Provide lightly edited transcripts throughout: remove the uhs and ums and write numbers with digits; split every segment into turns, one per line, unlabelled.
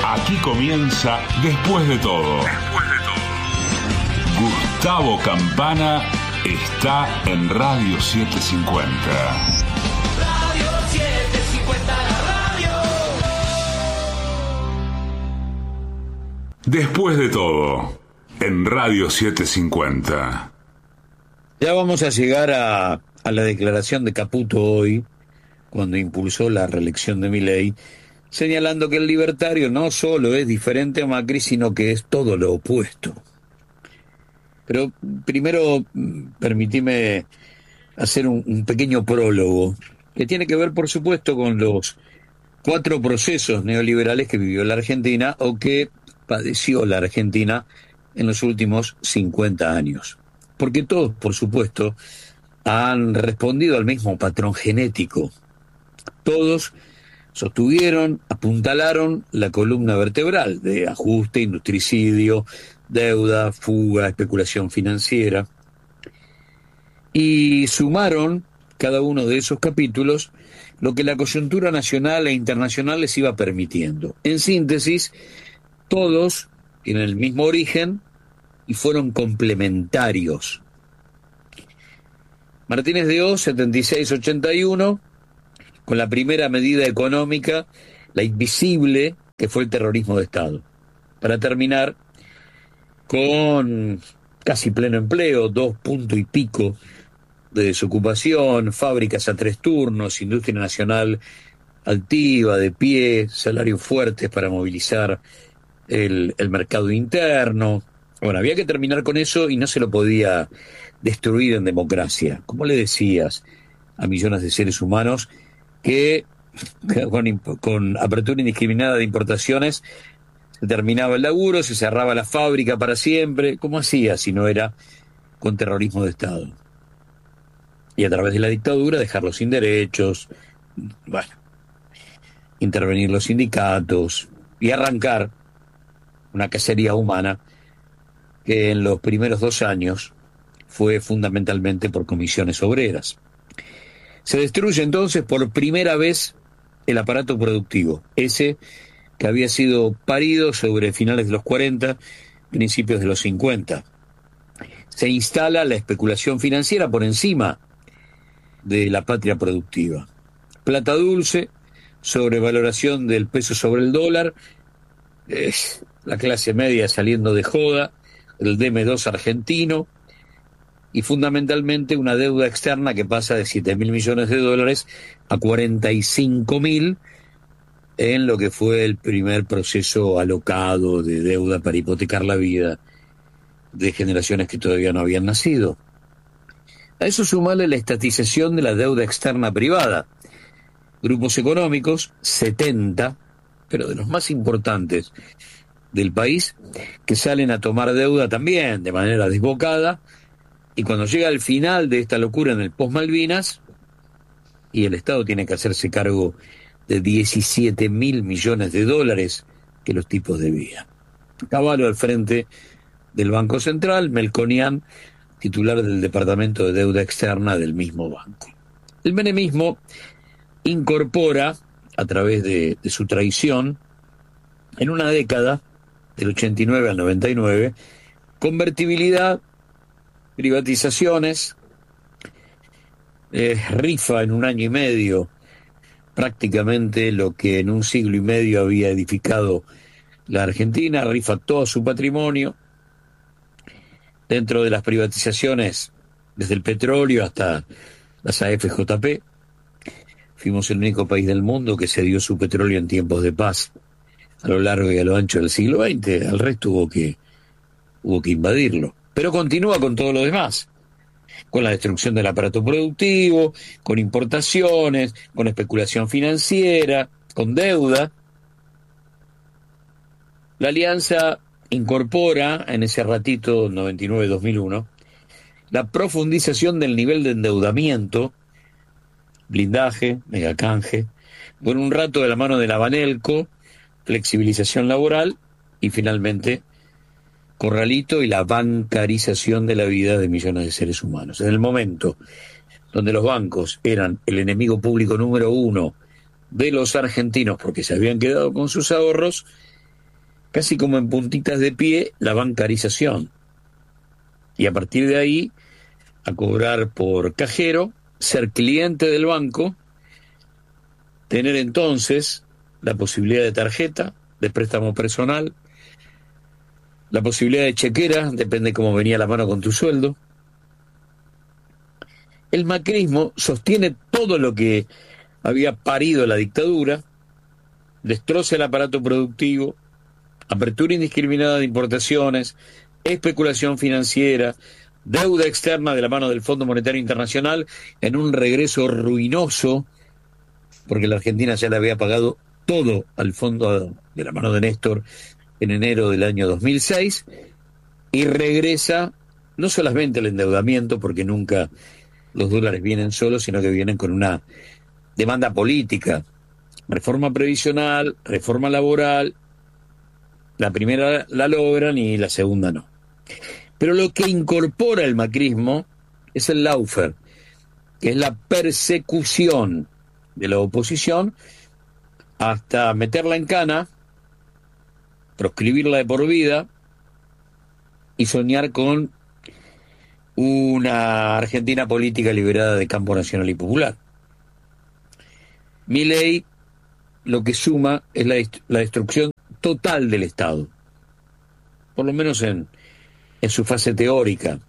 Aquí comienza Después de todo. Gustavo Campana está en Radio 750.
Radio 750, la radio.
Después de todo, en Radio 750.
Ya vamos a llegar a la declaración de Caputo hoy, cuando impulsó la reelección de Milei, señalando que el libertario no solo es diferente a Macri, sino que es todo lo opuesto. Pero primero, permitime hacer un pequeño prólogo, que tiene que ver, por supuesto, con los 4 procesos neoliberales que vivió la Argentina o que padeció la Argentina en los últimos 50 años. Porque todos, por supuesto, han respondido al mismo patrón genético. Todos sostuvieron, apuntalaron la columna vertebral de ajuste, industricidio, deuda, fuga, especulación financiera. Y sumaron cada uno de esos capítulos lo que la coyuntura nacional e internacional les iba permitiendo. En síntesis, todos tienen el mismo origen y fueron complementarios. Martínez de Oz, 76-81, con la primera medida económica, la invisible, que fue el terrorismo de Estado. Para terminar, con casi pleno empleo, 2 puntos y pico de desocupación, fábricas a 3 turnos, industria nacional altiva, de pie, salarios fuertes para movilizar el mercado interno. Bueno, había que terminar con eso y no se lo podía destruir en democracia. Como le decías a millones de seres humanos que con apertura indiscriminada de importaciones se terminaba el laburo, se cerraba la fábrica para siempre. ¿Cómo hacía si no era con terrorismo de Estado? Y a través de la dictadura dejarlos sin derechos, bueno, intervenir los sindicatos y arrancar una cacería humana que en los primeros 2 años fue fundamentalmente por comisiones obreras. Se destruye entonces por primera vez el aparato productivo, ese que había sido parido sobre finales de los 40, principios de los 50. Se instala la especulación financiera por encima de la patria productiva. Plata dulce, sobrevaloración del peso sobre el dólar, la clase media saliendo de joda, el DM2 argentino, y fundamentalmente una deuda externa que pasa de 7.000 millones de dólares a 45.000 en lo que fue el primer proceso alocado de deuda para hipotecar la vida de generaciones que todavía no habían nacido. A eso sumarle la estatización de la deuda externa privada. Grupos económicos, 70, pero de los más importantes del país, que salen a tomar deuda también de manera desbocada, y cuando llega el final de esta locura en el post-Malvinas, y el Estado tiene que hacerse cargo de 17.000 millones de dólares que los tipos debían. Cavallo al frente del Banco Central, Melconian, titular del Departamento de Deuda Externa del mismo banco. El menemismo incorpora, a través de su traición, en una década, del 89 al 99, convertibilidad, privatizaciones, rifa en 1 año y medio prácticamente lo que en 1 siglo y medio había edificado la Argentina, rifa todo su patrimonio. Dentro de las privatizaciones, desde el petróleo hasta las AFJP, fuimos el único país del mundo que cedió su petróleo en tiempos de paz a lo largo y a lo ancho del siglo XX. Al resto hubo que invadirlo. Pero continúa con todo lo demás, con la destrucción del aparato productivo, con importaciones, con especulación financiera, con deuda. La Alianza incorpora en ese ratito 99-2001 la profundización del nivel de endeudamiento, blindaje, megacanje, por un rato de la mano de la Banelco, flexibilización laboral y finalmente corralito y la bancarización de la vida de millones de seres humanos. En el momento donde los bancos eran el enemigo público número 1 de los argentinos porque se habían quedado con sus ahorros, casi como en puntitas de pie, la bancarización. Y a partir de ahí, a cobrar por cajero, ser cliente del banco, tener entonces la posibilidad de tarjeta, de préstamo personal, la posibilidad de chequera, depende cómo venía la mano con tu sueldo. El macrismo sostiene todo lo que había parido la dictadura, destroza el aparato productivo, apertura indiscriminada de importaciones, especulación financiera, deuda externa de la mano del Fondo Monetario Internacional en un regreso ruinoso, porque la Argentina ya le había pagado todo al fondo de la mano de Néstor en enero del año 2006, y regresa no solamente al endeudamiento, porque nunca los dólares vienen solos, sino que vienen con una demanda política, reforma previsional, reforma laboral. La primera la logran y la segunda no. Pero lo que incorpora el macrismo es el lawfare, que es la persecución de la oposición hasta meterla en cana, proscribirla de por vida y soñar con una Argentina política liberada de campo nacional y popular. Milei lo que suma es la destrucción total del Estado, por lo menos en su fase teórica.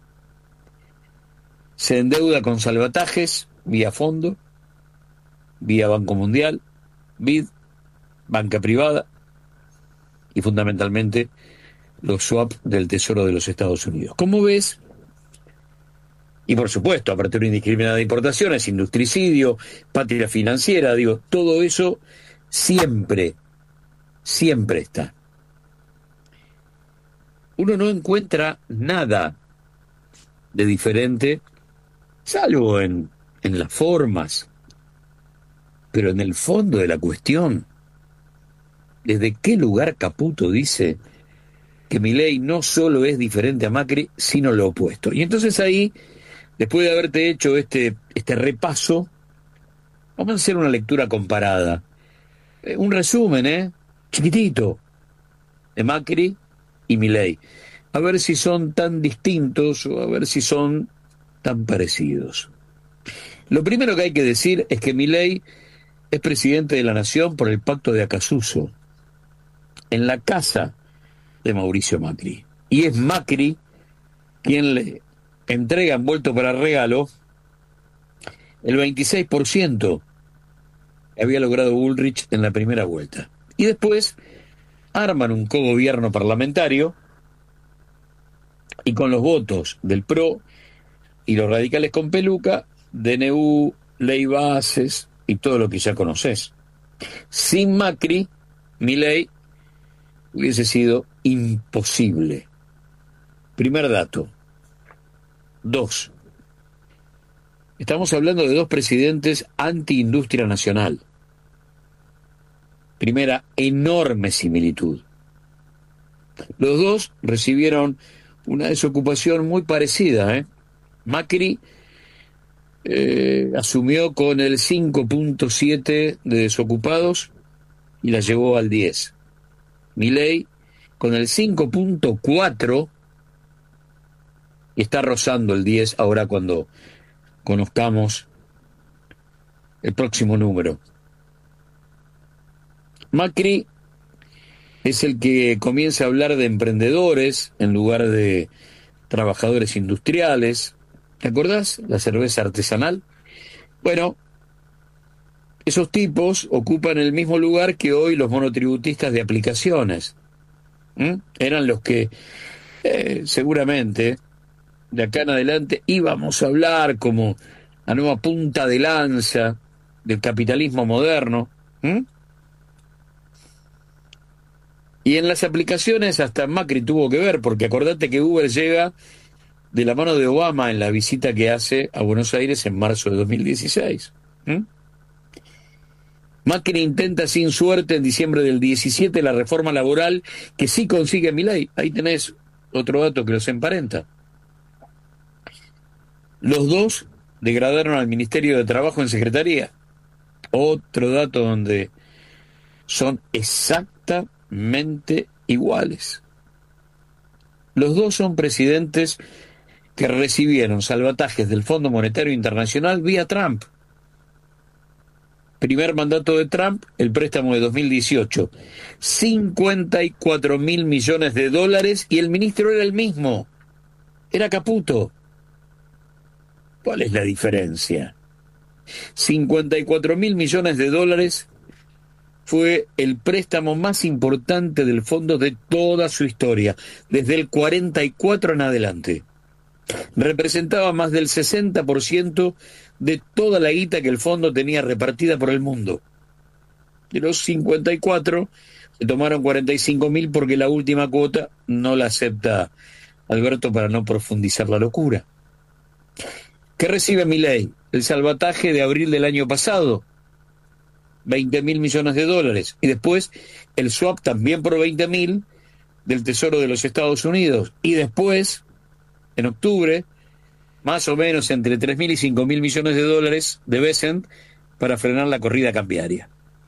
Se endeuda con salvatajes, vía fondo, vía Banco Mundial, BID, banca privada y fundamentalmente los swap del Tesoro de los Estados Unidos. Como ves, y por supuesto, apertura indiscriminada de importaciones, industricidio, patria financiera, digo, todo eso siempre está. Uno no encuentra nada de diferente, salvo en las formas, pero en el fondo de la cuestión, ¿desde qué lugar Caputo dice que Milei no solo es diferente a Macri, sino lo opuesto? Y entonces ahí, después de haberte hecho este repaso, vamos a hacer una lectura comparada. Un resumen, chiquitito, de Macri y Milei. A ver si son tan distintos o a ver si son tan parecidos. Lo primero que hay que decir es que Milei es presidente de la Nación por el Pacto de Acasuso, en la casa de Mauricio Macri. Y es Macri quien le entrega envuelto para regalo el 26% que había logrado Bullrich en la primera vuelta. Y después arman un cogobierno parlamentario y con los votos del PRO y los radicales con peluca, DNU, ley bases y todo lo que ya conoces. Sin Macri, Milei hubiese sido imposible. Primer dato. 2. Estamos hablando de dos presidentes anti-industria nacional. Primera, enorme similitud. Los dos recibieron una desocupación muy parecida. Macri asumió con el 5.7 de desocupados y la llevó al 10. Milei con el 5.4 y está rozando el 10 ahora cuando conozcamos el próximo número. Macri es el que comienza a hablar de emprendedores en lugar de trabajadores industriales. ¿Te acordás? La cerveza artesanal. Bueno, esos tipos ocupan el mismo lugar que hoy los monotributistas de aplicaciones. Eran los que seguramente de acá en adelante íbamos a hablar como la nueva punta de lanza del capitalismo moderno. Y en las aplicaciones hasta Macri tuvo que ver, porque acordate que Uber llega de la mano de Obama en la visita que hace a Buenos Aires en marzo de 2016. Macri intenta sin suerte en diciembre del 17 la reforma laboral que sí consigue Milei. Ahí tenés otro dato que los emparenta. Los dos degradaron al Ministerio de Trabajo en Secretaría. Otro dato donde son exactamente iguales. Los dos son presidentes que recibieron salvatajes del Fondo Monetario Internacional vía Trump. Primer mandato de Trump, el préstamo de 2018, 54.000 millones de dólares, y el ministro era el mismo, era Caputo. ¿Cuál es la diferencia? 54.000 millones de dólares fue el préstamo más importante del fondo de toda su historia, desde el 44 en adelante. Representaba más del 60% de toda la guita que el fondo tenía repartida por el mundo. De los 54, se tomaron 45.000 porque la última cuota no la acepta Alberto para no profundizar la locura. ¿Qué recibe Milei? El salvataje de abril del año pasado, 20.000 millones de dólares, y después el swap también por 20.000 del Tesoro de los Estados Unidos, y después, en octubre, más o menos entre 3.000 y 5.000 millones de dólares de Bessent para frenar la corrida cambiaria.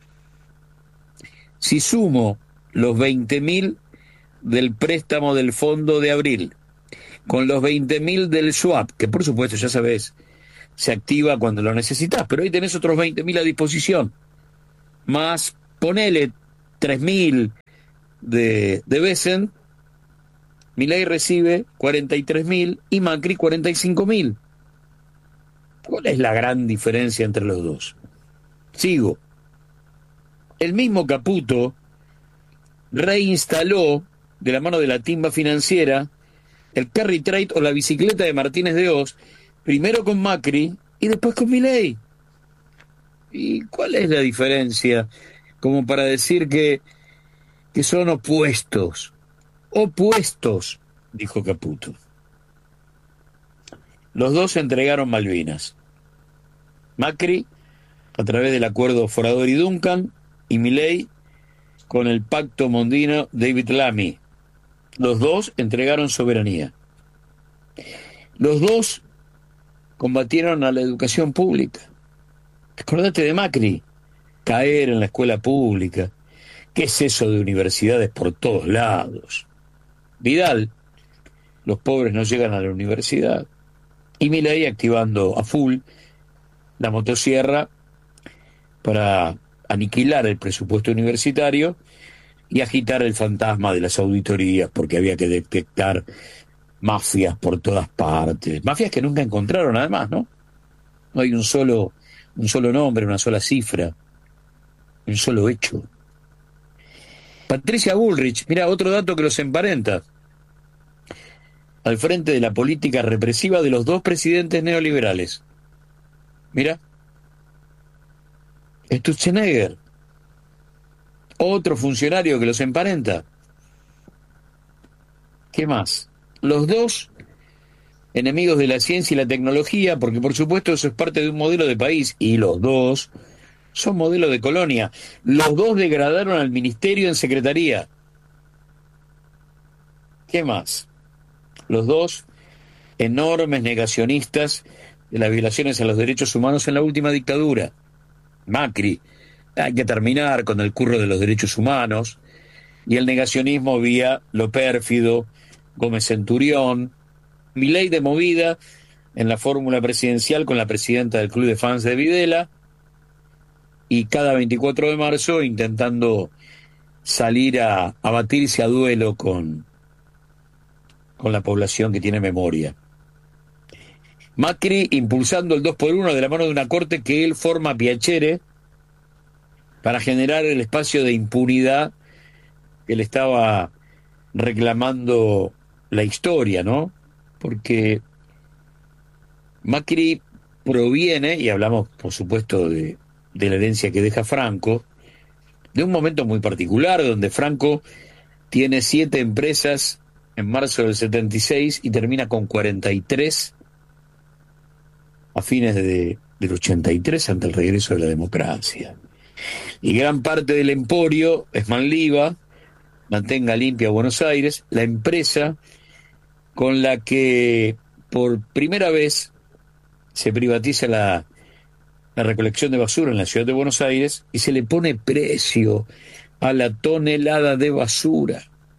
Si sumo los 20.000 del préstamo del fondo de abril con los 20.000 del swap, que por supuesto ya sabes, se activa cuando lo necesitas, pero ahí tenés otros 20.000 a disposición, más ponele 3.000 de Bessent, Milei recibe 43.000 y Macri 45.000. ¿Cuál es la gran diferencia entre los dos? Sigo. El mismo Caputo reinstaló, de la mano de la timba financiera, el carry trade o la bicicleta de Martínez de Oz, primero con Macri y después con Milei. ¿Y cuál es la diferencia? Como para decir que son opuestos. Opuestos, dijo Caputo. Los dos entregaron Malvinas. Macri, a través del acuerdo Forador y Duncan, y Milei, con el pacto mondino David Lamy. Los dos entregaron soberanía. Los dos combatieron a la educación pública. Acordate de Macri, caer en la escuela pública. ¿Qué es eso de universidades por todos lados? Vidal, los pobres no llegan a la universidad. Y Milei activando a full la motosierra para aniquilar el presupuesto universitario y agitar el fantasma de las auditorías, porque había que detectar mafias por todas partes. Mafias que nunca encontraron, además, ¿no? No hay un solo nombre, una sola cifra, un solo hecho. Patricia Bullrich, mira, otro dato que los emparenta. Al frente de la política represiva de los dos presidentes neoliberales. Mira. Sturzenegger, otro funcionario que los emparenta. ¿Qué más? Los dos enemigos de la ciencia y la tecnología, porque por supuesto eso es parte de un modelo de país, y los dos son modelo de colonia. Los dos degradaron al ministerio en secretaría. ¿Qué más? Los dos enormes negacionistas de las violaciones a los derechos humanos en la última dictadura. Macri, hay que terminar con el curro de los derechos humanos, y el negacionismo vía lo pérfido, Gómez Centurión. Milei de movida en la fórmula presidencial con la presidenta del club de fans de Videla, y cada 24 de marzo intentando salir a batirse a duelo con la población que tiene memoria. Macri impulsando el 2x1 de la mano de una corte que él forma a piacere para generar el espacio de impunidad que le estaba reclamando la historia, ¿no? Porque Macri proviene, y hablamos por supuesto de la herencia que deja Franco, de un momento muy particular donde Franco tiene 7 empresas en marzo del 76 y termina con 43 a fines del 83 ante el regreso de la democracia. Y gran parte del emporio es Manliva, Mantenga Limpia Buenos Aires, la empresa con la que por primera vez se privatiza la recolección de basura en la ciudad de Buenos Aires y se le pone precio a la tonelada de basura.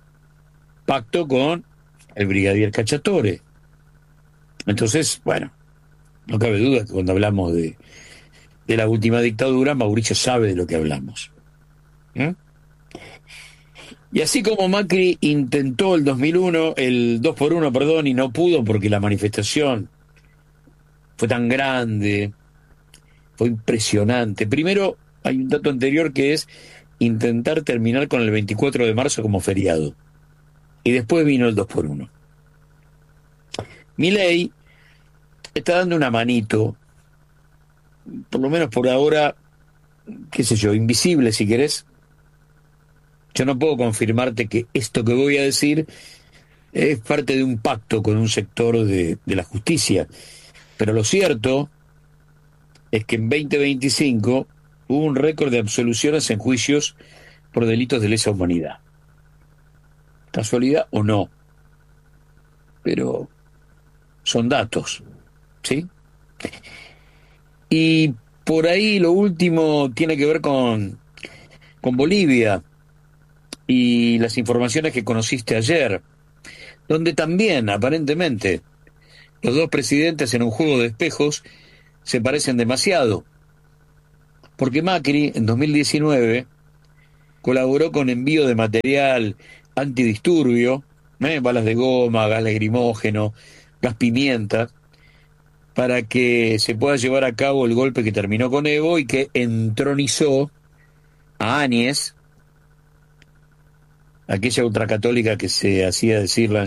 pacto con el brigadier Cacciatore. Entonces, bueno, no cabe duda que cuando hablamos de la última dictadura, Mauricio sabe de lo que hablamos. ¿Mm? Y así como Macri intentó el 2001, el 2 por 1, perdón, y no pudo porque la manifestación fue tan grande, fue impresionante. Primero, hay un dato anterior que es intentar terminar con el 24 de marzo como feriado. Y después vino el 2 por 1. Milei está dando una manito, por lo menos por ahora, qué sé yo, invisible si querés. Yo no puedo confirmarte que esto que voy a decir es parte de un pacto con un sector de la justicia, pero lo cierto es que en 2025 hubo un récord de absoluciones en juicios por delitos de lesa humanidad. ¿Casualidad o no? Pero son datos, ¿sí? Y por ahí lo último tiene que ver con Bolivia y las informaciones que conociste ayer, donde también, aparentemente, los dos presidentes en un juego de espejos se parecen demasiado, porque Macri en 2019 colaboró con envío de material antidisturbio, balas de goma, gas lacrimógeno, gas pimienta, para que se pueda llevar a cabo el golpe que terminó con Evo y que entronizó a Áñez, aquella ultracatólica que se hacía decir la